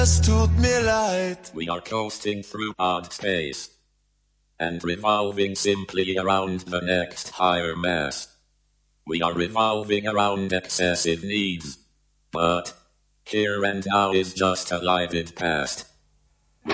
Es tut mir leid. We are coasting through odd space and revolving simply around the next higher mass. We are revolving around excessive needs, but here and now is just a lighted past.